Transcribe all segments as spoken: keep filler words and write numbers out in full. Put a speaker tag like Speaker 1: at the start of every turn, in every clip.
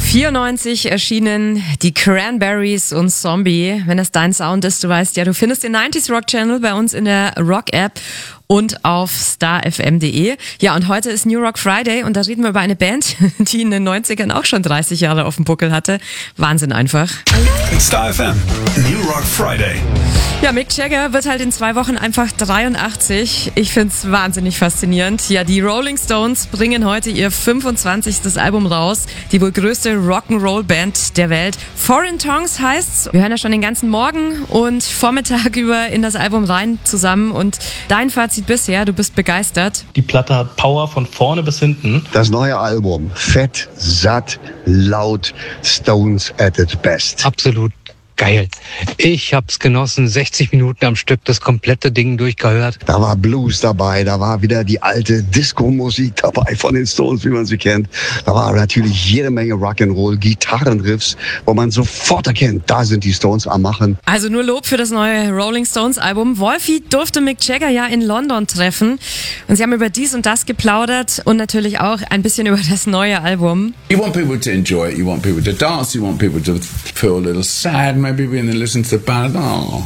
Speaker 1: vierundneunzig erschienen die Cranberries und Zombie. Wenn das dein Sound ist, du weißt ja, du findest den neunziger Rock Channel bei uns in der Rock-App und auf star f m punkt d e. Ja, und heute ist New Rock Friday und da reden wir über eine Band, die in den neunzigern auch schon dreißig Jahre auf dem Buckel hatte. Wahnsinn einfach.
Speaker 2: Star F M, New Rock Friday.
Speaker 1: Ja, Mick Jagger wird halt in zwei Wochen einfach dreiundachtzig. Ich find's wahnsinnig faszinierend. Ja, die Rolling Stones bringen heute ihr fünfundzwanzigstes Album raus. Die wohl größte Rock'n'Roll-Band der Welt. Foreign Tongues heißt's. Wir hören ja schon den ganzen Morgen und Vormittag über in das Album rein zusammen. Und dein Fazit bisher, du bist begeistert.
Speaker 3: Die Platte hat Power von vorne bis hinten.
Speaker 4: Das neue Album, fett, satt, laut, Stones at its best.
Speaker 5: Absolut geil. Ich hab's genossen, sechzig Minuten am Stück, das komplette Ding durchgehört.
Speaker 4: Da war Blues dabei, da war wieder die alte Disco-Musik dabei von den Stones, wie man sie kennt. Da war natürlich jede Menge Rock'n'Roll, Gitarrenriffs, wo man sofort erkennt, da sind die Stones am Machen.
Speaker 1: Also nur Lob für das neue Rolling Stones Album. Wolfi durfte Mick Jagger ja in London treffen und sie haben über dies und das geplaudert und natürlich auch ein bisschen über das neue Album.
Speaker 6: You want people to enjoy it, you want people to dance, you want people to feel a little sad, maybe when they listen to the ballad. Oh.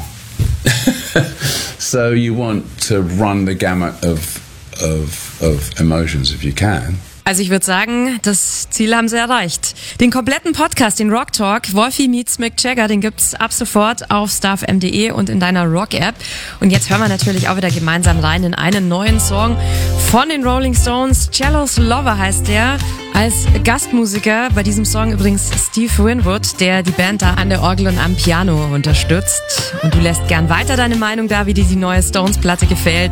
Speaker 6: So you want to run the gamut of, of, of emotions if you can.
Speaker 1: Also ich würde sagen, das Ziel haben sie erreicht. Den kompletten Podcast, den Rock Talk, Wolfi meets Mick Jagger, den gibt's ab sofort auf star f m punkt d e und in deiner Rock-App. Und jetzt hören wir natürlich auch wieder gemeinsam rein in einen neuen Song von den Rolling Stones. Cello's Lover heißt der. Als Gastmusiker bei diesem Song übrigens Steve Winwood, der die Band da an der Orgel und am Piano unterstützt. Und du lässt gern weiter deine Meinung da, wie dir die neue Stones-Platte gefällt.